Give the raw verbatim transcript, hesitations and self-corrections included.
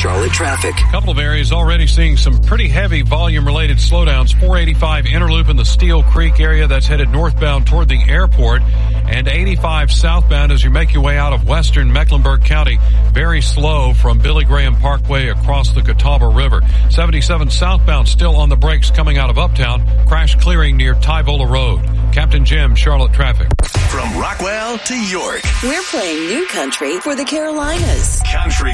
Charlotte traffic. A couple of areas already seeing some pretty heavy volume-related slowdowns. four eighty-five Interloop in the Steel Creek area that's headed northbound toward the airport, and eighty-five southbound as you make your way out of western Mecklenburg County. Very slow from Billy Graham Parkway across the Catawba River. seventy-seven southbound still on the brakes coming out of Uptown. Crash clearing near Tyvola Road. Captain Jim, Charlotte traffic. From Rockwell to York. We're playing new country for the Carolinas. Country